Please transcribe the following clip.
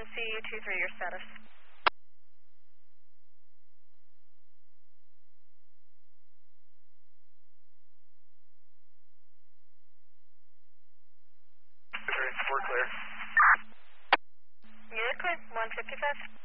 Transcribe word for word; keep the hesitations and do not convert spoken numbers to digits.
one C U two three, your status. We're clear. You're clear, one fifty-five.